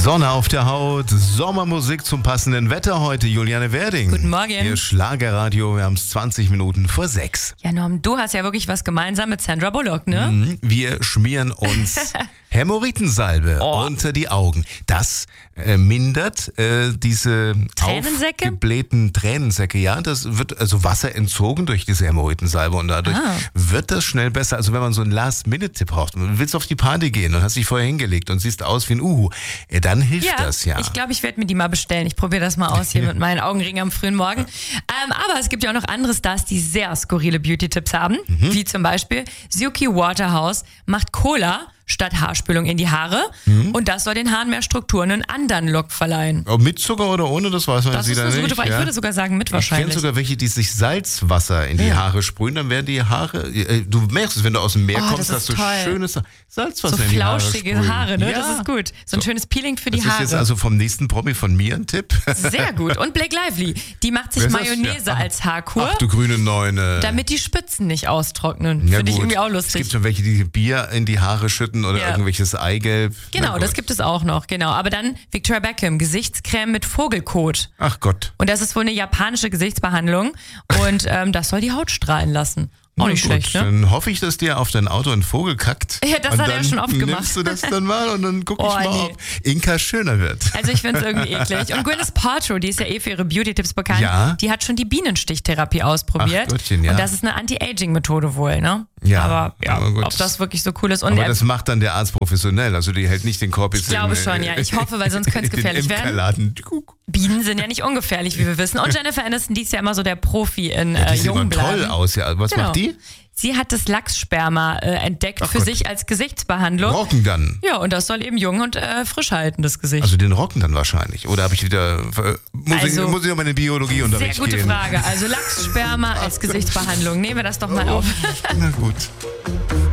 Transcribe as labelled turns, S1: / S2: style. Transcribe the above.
S1: Sonne auf der Haut, Sommermusik zum passenden Wetter heute. Juliane Werding.
S2: Guten Morgen.
S1: Hier Schlagerradio, wir haben es 20 Minuten vor 6.
S2: Ja, Norm, du hast ja wirklich was gemeinsam mit Sandra Bullock, ne?
S1: Wir schmieren uns Hämorrhoidensalbe unter die Augen. Das mindert diese
S2: Tränensäcke?
S1: aufgeblähten Tränensäcke. Ja, das wird also Wasser entzogen durch diese Hämorrhoidensalbe und dadurch wird das schnell besser. Also wenn man so einen Last-Minute-Tipp braucht, du willst auf die Party gehen und hast dich vorher hingelegt und siehst aus wie ein Uhu, dann hilft das ja.
S2: Ich glaube, ich werde mir die mal bestellen. Ich probiere das mal aus hier mit meinen Augenringen am frühen Morgen. Aber es gibt ja auch noch andere Stars, die sehr skurrile Beauty-Tipps haben, wie zum Beispiel Suki Waterhouse macht Cola statt Haarspülung in die Haare und das soll den Haaren mehr Struktur und einen anderen Look verleihen.
S1: Ob mit Zucker oder ohne, das weiß man
S2: Das
S1: jetzt
S2: ist
S1: wieder
S2: eine
S1: nicht.
S2: gute Frage. Ich würde sogar sagen mit wahrscheinlich.
S1: Ich kenne sogar welche, die sich Salzwasser in die Haare sprühen, dann werden die Haare, du merkst es, wenn du aus dem Meer kommst, hast du schönes Salzwasser
S2: so
S1: in die Haare
S2: flauschige Haare, ne?
S1: Ja.
S2: Das ist gut. So ein schönes Peeling für die
S1: Das
S2: Haare.
S1: ist jetzt also vom nächsten Promi von mir ein Tipp.
S2: Sehr gut. Und Blake Lively, die macht sich
S1: Wer ist das?
S2: Mayonnaise
S1: Ja.
S2: als Haarkur,
S1: Ach du grüne Neune.
S2: damit die Spitzen nicht austrocknen.
S1: Ja,
S2: Finde ich
S1: gut.
S2: irgendwie auch
S1: Es
S2: lustig.
S1: gibt schon welche, die Bier in die Haare schütten oder
S2: Ja.
S1: irgendwelches Eigelb.
S2: Genau,
S1: Na
S2: das
S1: gut.
S2: gibt es auch noch, genau. Aber dann Victoria Beckham, Gesichtscreme mit Vogelkot.
S1: Ach Gott.
S2: Und das ist wohl eine japanische Gesichtsbehandlung und das soll die Haut strahlen lassen. Auch nicht
S1: Na gut,
S2: schlecht, ne?
S1: Dann hoffe ich, dass dir auf dein Auto ein Vogel kackt.
S2: Ja, das
S1: und
S2: hat er
S1: dann
S2: schon oft gemacht.
S1: Nimmst du das dann mal und dann guck ich mal,
S2: nee.
S1: ob Inka schöner wird.
S2: Also ich finde es irgendwie eklig. Und Gwyneth Paltrow, die ist ja für ihre Beauty-Tipps bekannt,
S1: Ja.
S2: die hat schon die Bienenstichtherapie ausprobiert.
S1: Ach Gottchen, ja.
S2: Und das ist eine Anti-Aging-Methode wohl, ne?
S1: Ja,
S2: aber
S1: gut.
S2: ob das wirklich so cool ist. Und
S1: Aber das macht dann der Arzt professionell. Also die hält nicht den Korb jetzt
S2: Ich glaube schon, ja. Ich hoffe, weil sonst könnte es gefährlich werden.
S1: Imkerladen.
S2: Bienen sind ja nicht ungefährlich, wie wir wissen. Und Jennifer Aniston, die ist ja immer so der Profi in
S1: Die sieht immer
S2: Jungbleiben.
S1: toll aus. Ja. Was macht die?
S2: Sie hat das Lachssperma entdeckt für sich als Gesichtsbehandlung.
S1: Rocken dann.
S2: Ja, und das soll eben jung und frisch halten, das Gesicht.
S1: Also den Rocken dann wahrscheinlich. Oder habe ich wieder... Muss ich noch meine
S2: Sehr
S1: Biologieunterricht
S2: gute
S1: gehen?
S2: Frage. Also Lachssperma als Gesichtsbehandlung. Nehmen wir das doch mal auf.
S1: Na gut.